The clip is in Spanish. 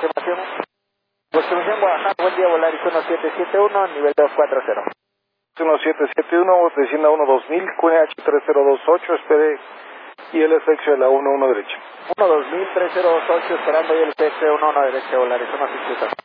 aproximación. Aproximación Guadalajara, buen día, Volaris 1771, nivel 240. 1771, descienda 12000, QNH 3028, espere ILFX de la 11 derecha. 12000, 3028, esperando ILFX 11 derecha, Volaris 1771.